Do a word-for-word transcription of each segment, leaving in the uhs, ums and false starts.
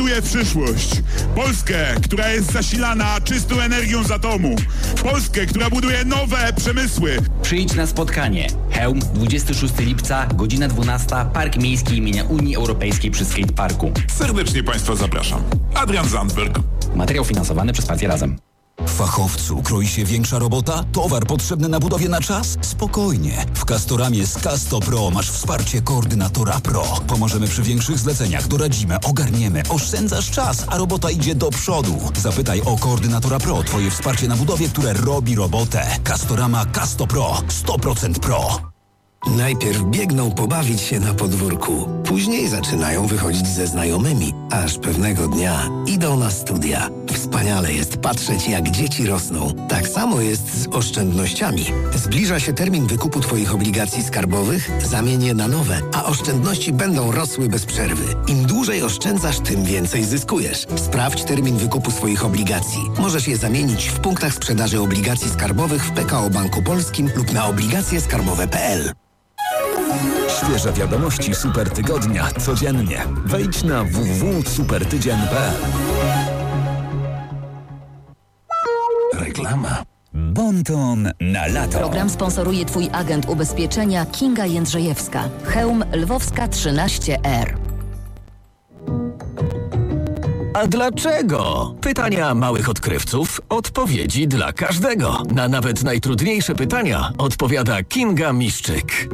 inwestuje w przyszłość. Polskę, która jest zasilana czystą energią z atomu. Polskę, która buduje nowe przemysły. Przyjdź na spotkanie. Chełm, dwudziestego szóstego lipca, godzina dwunasta, Park Miejski imienia Unii Europejskiej przy Skateparku. Serdecznie Państwa zapraszam. Adrian Zandberg. Materiał finansowany przez Partię Razem. Fachowcu kroi się większa robota? Towar potrzebny na budowie na czas? Spokojnie. W Castoramie z Casto Pro masz wsparcie koordynatora Pro. Pomożemy przy większych zleceniach, doradzimy, ogarniemy, oszczędzasz czas, a robota idzie do przodu. Zapytaj o koordynatora Pro, twoje wsparcie na budowie, które robi robotę. Castorama Casto Pro. sto procent Pro. Najpierw biegną pobawić się na podwórku, później zaczynają wychodzić ze znajomymi, aż pewnego dnia idą na studia. Wspaniale jest patrzeć, jak dzieci rosną. Tak samo jest z oszczędnościami. Zbliża się termin wykupu Twoich obligacji skarbowych, zamień je na nowe, a oszczędności będą rosły bez przerwy. Im dłużej oszczędzasz, tym więcej zyskujesz. Sprawdź termin wykupu swoich obligacji. Możesz je zamienić w punktach sprzedaży obligacji skarbowych w P K O Banku Polskim lub na obligacje skarbowe kropka p l. Świeże wiadomości Super Tygodnia codziennie. Wejdź na w w w kropka supertydzień kropka p l. Reklama. Bonton na lato. Program sponsoruje Twój agent ubezpieczenia Kinga Jędrzejewska. Chełm Lwowska trzynaście R. A dlaczego? Pytania małych odkrywców, odpowiedzi dla każdego. Na nawet najtrudniejsze pytania odpowiada Kinga Miszczyk.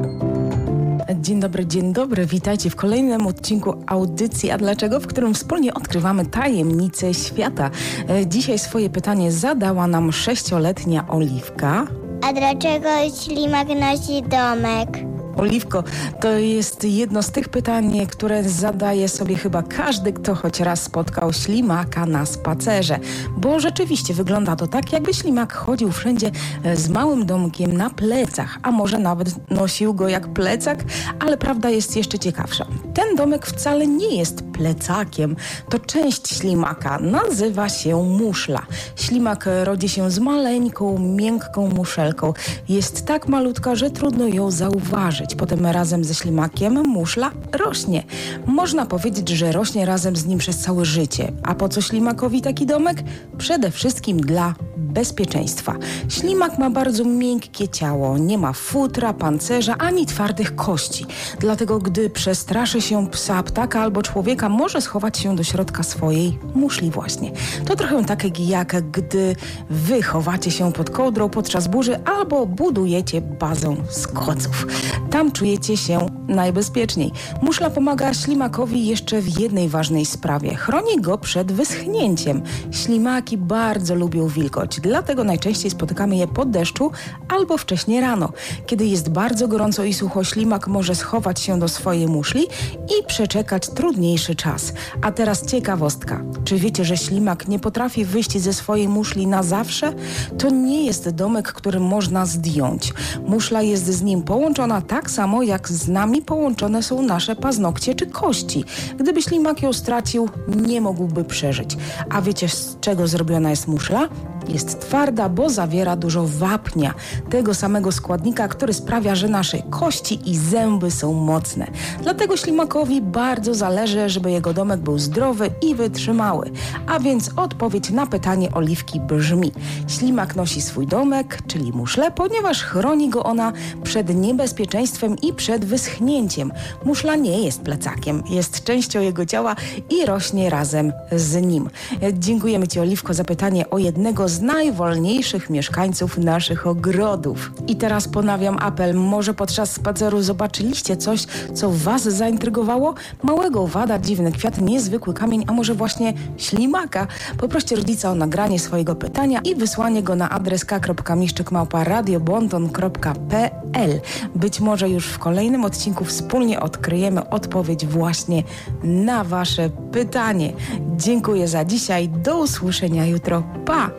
Dzień dobry, dzień dobry. Witajcie w kolejnym odcinku audycji A Dlaczego?, w którym wspólnie odkrywamy tajemnice świata. Dzisiaj swoje pytanie zadała nam sześcioletnia Oliwka. A dlaczego ślimak nosi domek? Oliwko, to jest jedno z tych pytań, które zadaje sobie chyba każdy, kto choć raz spotkał ślimaka na spacerze. Bo rzeczywiście wygląda to tak, jakby ślimak chodził wszędzie z małym domkiem na plecach, a może nawet nosił go jak plecak, ale prawda jest jeszcze ciekawsza. Ten domek wcale nie jest plecakiem. To część ślimaka. Nazywa się muszla. Ślimak rodzi się z maleńką, miękką muszelką. Jest tak malutka, że trudno ją zauważyć. Potem razem ze ślimakiem muszla rośnie. Można powiedzieć, że rośnie razem z nim przez całe życie. A po co ślimakowi taki domek? Przede wszystkim dla bezpieczeństwa. Ślimak ma bardzo miękkie ciało, nie ma futra, pancerza ani twardych kości. Dlatego gdy przestraszy się psa, ptaka albo człowieka, może schować się do środka swojej muszli właśnie. To trochę tak jak gdy wy chowacie się pod kołdrą podczas burzy albo budujecie bazę z koców. Tam czujecie się najbezpieczniej. Muszla pomaga ślimakowi jeszcze w jednej ważnej sprawie. Chroni go przed wyschnięciem. Ślimaki bardzo lubią wilgoć, dlatego najczęściej spotykamy je po deszczu albo wcześnie rano. Kiedy jest bardzo gorąco i sucho, ślimak może schować się do swojej muszli i przeczekać trudniejszy czas. A teraz ciekawostka. Czy wiecie, że ślimak nie potrafi wyjść ze swojej muszli na zawsze? To nie jest domek, który można zdjąć. Muszla jest z nim połączona tak samo, jak z nami połączone są nasze paznokcie czy kości. Gdyby ślimak ją stracił, nie mógłby przeżyć. A wiecie, z czego zrobiona jest muszla? Jest twarda, bo zawiera dużo wapnia, tego samego składnika, który sprawia, że nasze kości i zęby są mocne. Dlatego ślimakowi bardzo zależy, żeby jego domek był zdrowy i wytrzymały. A więc odpowiedź na pytanie Oliwki brzmi: ślimak nosi swój domek, czyli muszlę, ponieważ chroni go ona przed niebezpieczeństwem i przed wyschnięciem. Muszla nie jest plecakiem, jest częścią jego ciała i rośnie razem z nim. Dziękujemy Ci, Oliwko, za pytanie o jednego z najwolniejszych mieszkańców naszych ogrodów. I teraz ponawiam apel. Może podczas spaceru zobaczyliście coś, co Was zaintrygowało? Małego owada, dziwny kwiat, niezwykły kamień, a może właśnie ślimaka? Poproście rodzica o nagranie swojego pytania i wysłanie go na adres k kropka miszczyk małpa radiobonton kropka p l. Być może już w kolejnym odcinku wspólnie odkryjemy odpowiedź właśnie na Wasze pytanie. Dziękuję za dzisiaj. Do usłyszenia jutro. Pa!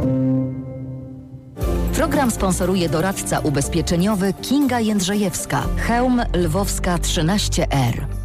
Program sponsoruje doradca ubezpieczeniowy Kinga Jędrzejewska. Chełm Lwowska trzynaście R.